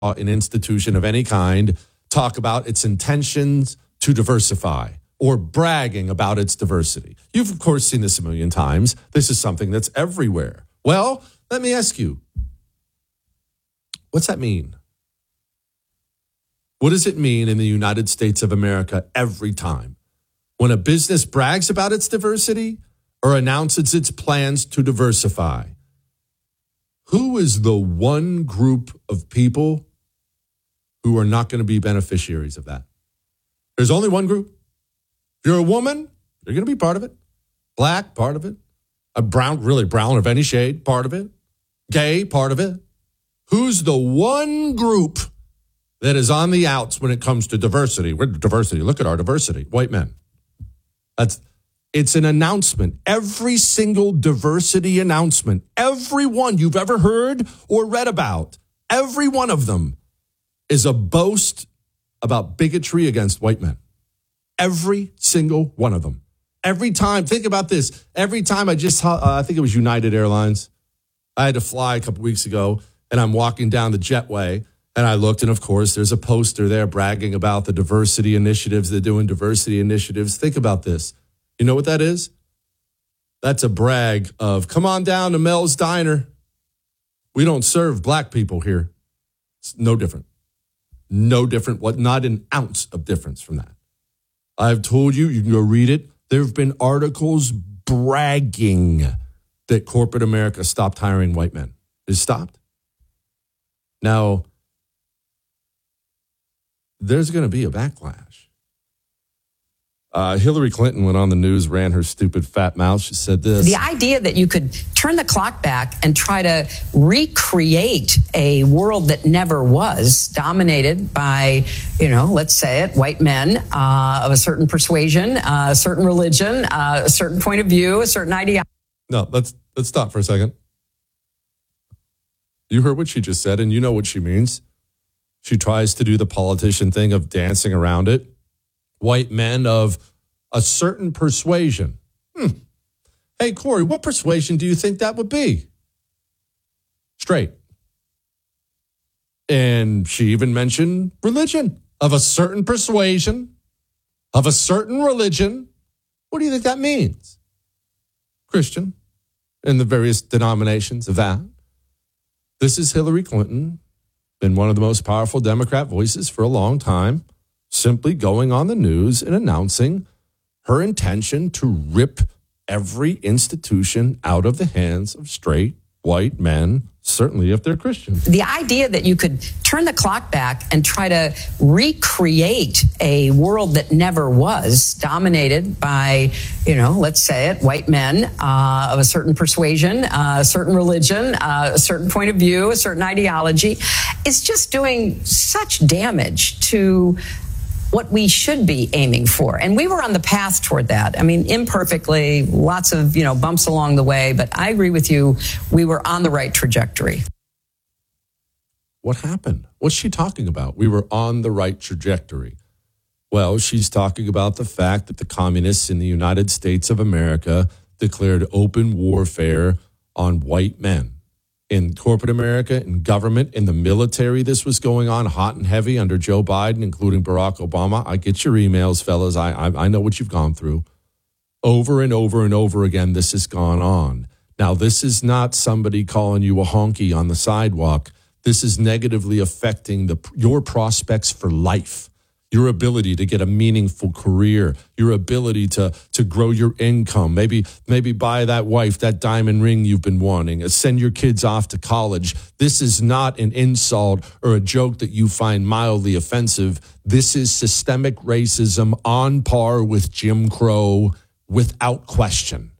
an institution of any kind talk about its intentions to diversify or bragging about its diversity. You've, of course, seen this a million times. This is something that's everywhere. Well, let me ask you, what's that mean? What does it mean in the United States of America every time when a business brags about its diversity or announces its plans to diversify? Who is the one group of people who are not going to be beneficiaries of that? There's only one group. If you're a woman, you're going to be part of it. Black, part of it. A brown, really brown of any shade, part of it. Gay, part of it. Who's the one group that is on the outs when it comes to diversity? We're diversity. Look at our diversity. White men. It's an announcement. Every single diversity announcement, every one you've ever heard or read about, every one of them is a boast about bigotry against white men. Every single one of them. Every time, think about this. Every time I think it was United Airlines. I had to fly a couple weeks ago, and I'm walking down the jetway, and I looked, and of course, there's a poster there bragging about the diversity initiatives. They're doing diversity initiatives. Think about this. You know what that is? That's a brag of, come on down to Mel's Diner. We don't serve black people here. It's no different. No different. Not an ounce of difference from that. I've told you, you can go read it. There have been articles bragging that corporate America stopped hiring white men. It stopped. Now, there's going to be a backlash. Hillary Clinton went on the news, ran her stupid fat mouth. She said this. The idea that you could turn the clock back and try to recreate a world that never was, dominated by, let's say it, white men of a certain persuasion, a certain religion, a certain point of view, a certain ideology. No, let's stop for a second. You heard what she just said, and you know what she means. She tries to do the politician thing of dancing around it. White men of a certain persuasion. Hey, Corey, what persuasion do you think that would be? Straight. And she even mentioned religion. Of a certain persuasion, of a certain religion. What do you think that means? Christian, and the various denominations of that. This is Hillary Clinton, been one of the most powerful Democrat voices for a long time, simply going on the news and announcing her intention to rip every institution out of the hands of straight white men, certainly if they're Christian. The idea that you could turn the clock back and try to recreate a world that never was, dominated by, let's say it, white men of a certain persuasion, a certain religion, a certain point of view, a certain ideology, is just doing such damage to what we should be aiming for. And we were on the path toward that. I mean, imperfectly, lots of, bumps along the way, but I agree with you. We were on the right trajectory. What happened? What's she talking about? We were on the right trajectory. Well, she's talking about the fact that the communists in the United States of America declared open warfare on white men. In corporate America, in government, in the military, this was going on hot and heavy under Joe Biden, including Barack Obama. I get your emails, fellas. I know what you've gone through. Over and over and over again, this has gone on. Now, this is not somebody calling you a honky on the sidewalk. This is negatively affecting your prospects for life. Your ability to get a meaningful career, your ability to grow your income, maybe buy that wife that diamond ring you've been wanting, send your kids off to college. This is not an insult or a joke that you find mildly offensive. This is systemic racism on par with Jim Crow without question.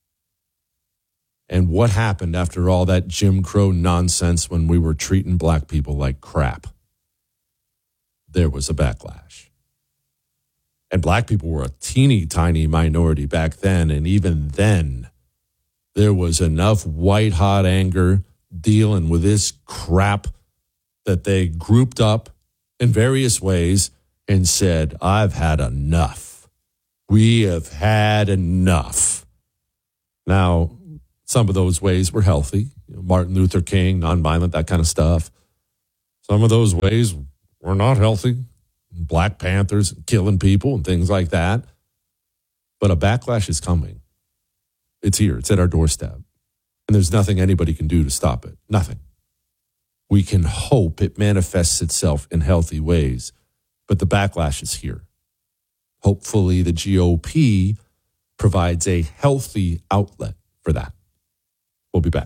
And what happened after all that Jim Crow nonsense when we were treating black people like crap? There was a backlash. And black people were a teeny tiny minority back then. And even then, there was enough white hot anger dealing with this crap that they grouped up in various ways and said, I've had enough. We have had enough. Now, some of those ways were healthy. Martin Luther King, nonviolent, that kind of stuff. Some of those ways were not healthy. Black Panthers killing people and things like that. But a backlash is coming. It's here. It's at our doorstep. And there's nothing anybody can do to stop it. Nothing. We can hope it manifests itself in healthy ways, but the backlash is here. Hopefully the GOP provides a healthy outlet for that. We'll be back.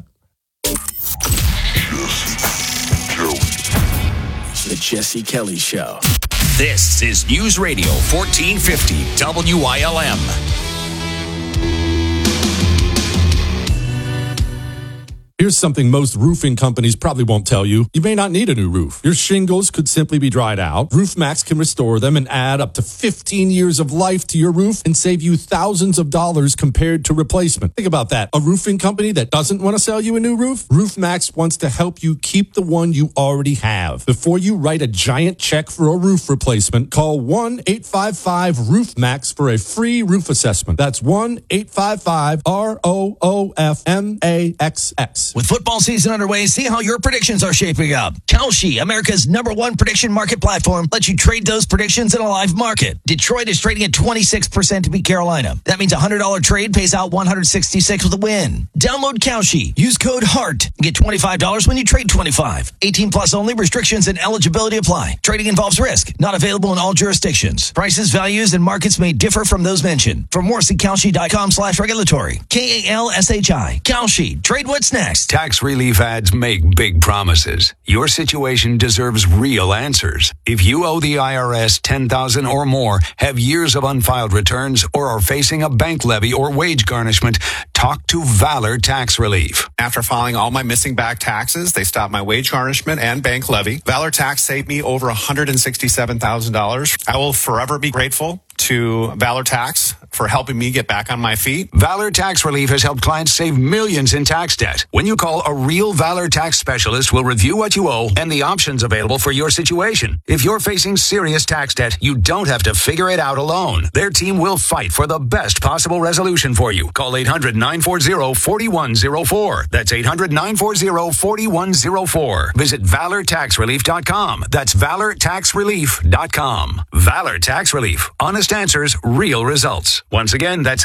The Jesse Kelly Show. This is News Radio 1450 WILM. Here's something most roofing companies probably won't tell you. You may not need a new roof. Your shingles could simply be dried out. RoofMax can restore them and add up to 15 years of life to your roof and save you thousands of dollars compared to replacement. Think about that. A roofing company that doesn't want to sell you a new roof? RoofMax wants to help you keep the one you already have. Before you write a giant check for a roof replacement, call 1-855-ROOFMAX for a free roof assessment. That's 1-855-ROOFMAXX. With football season underway, see how your predictions are shaping up. Kalshi, America's #1 prediction market platform, lets you trade those predictions in a live market. Detroit is trading at 26% to beat Carolina. That means a $100 trade pays out $166 with a win. Download Kalshi. Use code HEART. Get $25 when you trade 25. 18 plus only. Restrictions and eligibility apply. Trading involves risk. Not available in all jurisdictions. Prices, values, and markets may differ from those mentioned. For more, see Kalshi.com/regulatory. KALSHI. Kalshi. Trade what's next. Tax relief ads make big promises. Your situation deserves real answers. If you owe the IRS $10,000 or more, have years of unfiled returns, or are facing a bank levy or wage garnishment, talk to Valor Tax Relief. After filing all my missing back taxes, they stopped my wage garnishment and bank levy. Valor Tax saved me over $167,000. I will forever be grateful to Valor Tax for helping me get back on my feet. Valor Tax Relief has helped clients save millions in tax debt. When you call, a real Valor Tax specialist will review what you owe and the options available for your situation. If you're facing serious tax debt, you don't have to figure it out alone. Their team will fight for the best possible resolution for you. Call 800-940-4104. That's 800-940-4104. Visit ValorTaxRelief.com. That's ValorTaxRelief.com. Valor Tax Relief. Honest answers, real results. Once again, that's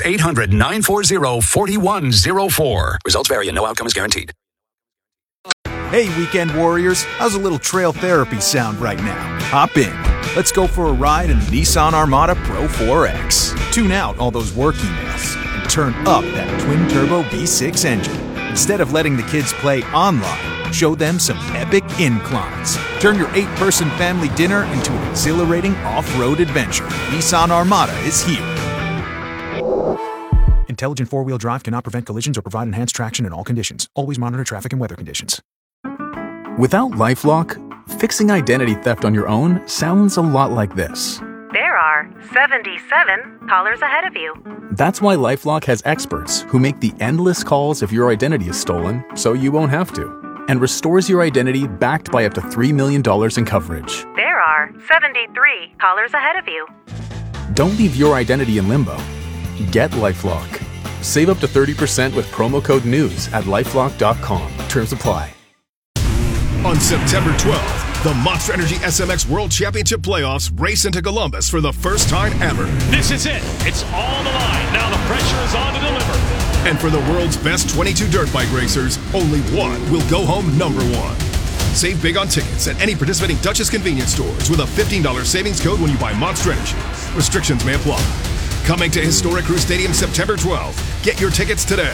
800-940-4104. Results vary and no outcome is guaranteed. Hey, weekend warriors, how's a little trail therapy sound right now? Hop in. Let's go for a ride in the Nissan Armada Pro 4X. Tune out all those work emails and turn up that twin-turbo V6 engine. Instead of letting the kids play online, show them some epic inclines. Turn your 8-person family dinner into an exhilarating off-road adventure. Nissan Armada is here. Intelligent four-wheel drive cannot prevent collisions or provide enhanced traction in all conditions. Always monitor traffic and weather conditions. Without LifeLock, fixing identity theft on your own sounds a lot like this. There are 77 callers ahead of you. That's why LifeLock has experts who make the endless calls if your identity is stolen, so you won't have to, and restores your identity backed by up to $3 million in coverage. There are 73 callers ahead of you. Don't leave your identity in limbo. Get LifeLock. Save up to 30% with promo code NEWS at LifeLock.com. Terms apply. On September 12th, the Monster Energy SMX World Championship Playoffs race into Columbus for the first time ever. This is it. It's all the line. Now the pressure is on to deliver. And for the world's best 22 dirt bike racers, only one will go home number one. Save big on tickets at any participating Duchess convenience stores with a $15 savings code when you buy Monster Energy. Restrictions may apply. Coming to Historic Crew Stadium September 12th. Get your tickets today.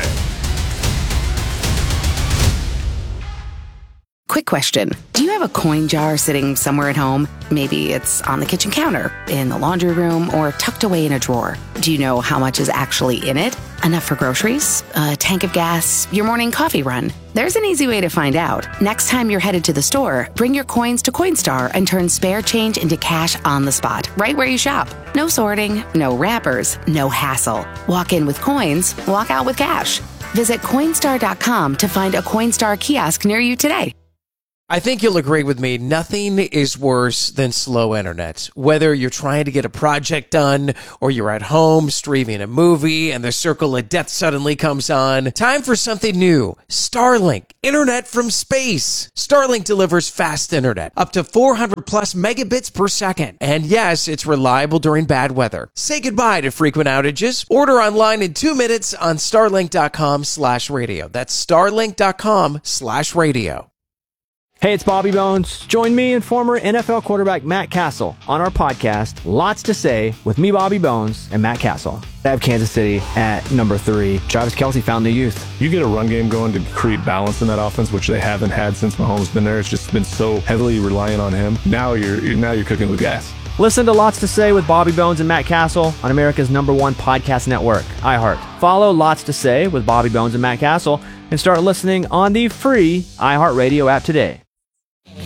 Quick question. Do you have a coin jar sitting somewhere at home? Maybe it's on the kitchen counter, in the laundry room, or tucked away in a drawer. Do you know how much is actually in it? Enough for groceries? A tank of gas? Your morning coffee run? There's an easy way to find out. Next time you're headed to the store, bring your coins to Coinstar and turn spare change into cash on the spot, right where you shop. No sorting, no wrappers, no hassle. Walk in with coins, walk out with cash. Visit Coinstar.com to find a Coinstar kiosk near you today. I think you'll agree with me. Nothing is worse than slow internet. Whether you're trying to get a project done or you're at home streaming a movie and the circle of death suddenly comes on. Time for something new. Starlink. Internet from space. Starlink delivers fast internet. Up to 400 plus megabits per second. And yes, it's reliable during bad weather. Say goodbye to frequent outages. Order online in 2 minutes on starlink.com/radio. That's starlink.com/radio. Hey, it's Bobby Bones. Join me and former NFL quarterback Matt Castle on our podcast, Lots to Say, with me, Bobby Bones, and Matt Castle. I have Kansas City at number 3. Travis Kelce found the youth. You get a run game going to create balance in that offense, which they haven't had since Mahomes been there. It's just been so heavily reliant on him. Now you're cooking with gas. Listen to Lots to Say with Bobby Bones and Matt Castle on America's #1 podcast network, iHeart. Follow Lots to Say with Bobby Bones and Matt Castle and start listening on the free iHeartRadio app today.